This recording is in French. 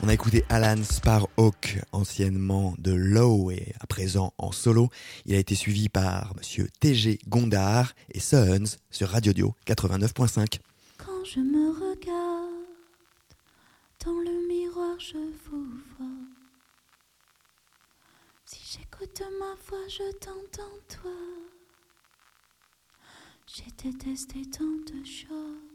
On a écouté Alan Sparhawk, anciennement de Low et à présent en solo. Il a été suivi par Monsieur TG Gondard et Sons sur Radio Dio 89.5. Quand je me regarde dans le miroir, je vous vois. Si j'écoute ma voix, je t'entends toi. J'ai détesté tant de choses.